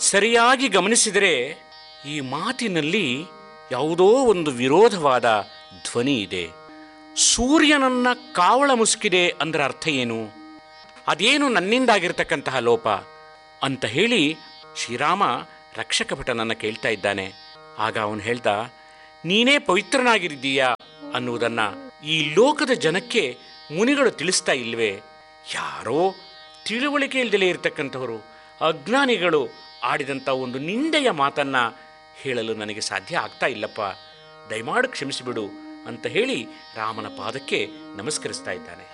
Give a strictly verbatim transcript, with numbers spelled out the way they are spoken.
ಸರಿಯಾಗಿ ಗಮನಿಸಿದರೆ ಈ ಮಾತಿನಲ್ಲಿ ಯಾವುದೋ ಒಂದು ವಿರೋಧವಾದ ಧ್ವನಿ ಇದೆ. ಸೂರ್ಯನನ್ನ ಕಾವಳ ಮುಸುಕಿದೆ ಅಂದ್ರೆ ಅರ್ಥ ಏನು? ಅದೇನು ನನ್ನಿಂದಾಗಿರ್ತಕ್ಕಂತಹ ಲೋಪ ಅಂತ ಹೇಳಿ ಶ್ರೀರಾಮ ರಕ್ಷಕ ಭಟನನ್ನು ಕೇಳ್ತಾ ಇದ್ದಾನೆ. ಆಗ ಅವನು ಹೇಳ್ದ, ನೀನೇ ಪವಿತ್ರನಾಗಿದ್ದೀಯಾ ಅನ್ನುವುದನ್ನು ಈ ಲೋಕದ ಜನಕ್ಕೆ ಮುನಿಗಳು ತಿಳಿಸ್ತಾ ಇಲ್ವೇ? ಯಾರೋ ತಿಳುವಳಿಕೆ ಇಲ್ಲದಲೇ ಇರತಕ್ಕಂಥವರು ಅಜ್ಞಾನಿಗಳು ಆಡಿದಂಥ ಒಂದು ನಿಂದೆಯ ಮಾತನ್ನು ಹೇಳಲು ನನಗೆ ಸಾಧ್ಯ ಆಗ್ತಾ ಇಲ್ಲಪ್ಪ, ದಯಮಾಡಿ ಕ್ಷಮಿಸಿಬಿಡು ಅಂತ ಹೇಳಿ ರಾಮನ ಪಾದಕ್ಕೆ ನಮಸ್ಕರಿಸ್ತಾ ಇದ್ದಾನೆ.